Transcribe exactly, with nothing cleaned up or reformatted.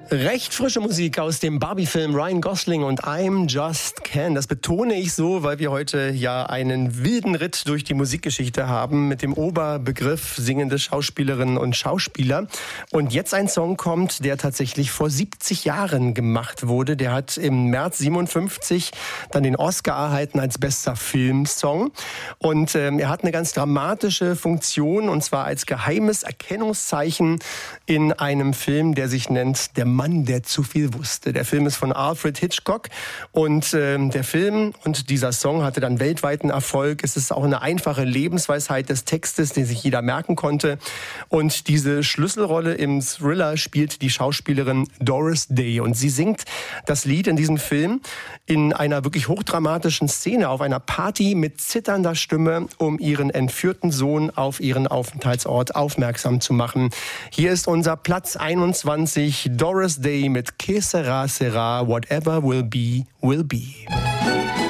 Recht frische Musik aus dem Barbie-Film Ryan Gosling und I'm Just Ken. Das betone ich so, weil wir heute ja einen wilden Ritt durch die Musikgeschichte haben mit dem Oberbegriff singende Schauspielerinnen und Schauspieler. Und jetzt ein Song kommt, der tatsächlich vor siebzig Jahren gemacht wurde. Der hat im März siebenundfünfzig dann den Oscar erhalten als bester Filmsong. Und ähm, er hat eine ganz dramatische Funktion, und zwar als geheimes Erkennungszeichen in einem Film, der sich nennt Der Mann, der zu viel wusste. Der Film ist von Alfred Hitchcock und äh, der Film und dieser Song hatte dann weltweiten Erfolg. Es ist auch eine einfache Lebensweisheit des Textes, den sich jeder merken konnte. Und diese Schlüsselrolle im Thriller spielt die Schauspielerin Doris Day. Und sie singt das Lied in diesem Film in einer wirklich hochdramatischen Szene auf einer Party mit zitternder Stimme, um ihren entführten Sohn auf ihren Aufenthaltsort aufmerksam zu machen. Hier ist unser Platz einundzwanzig, Doris Day mit Que sera, sera, whatever will be, will be.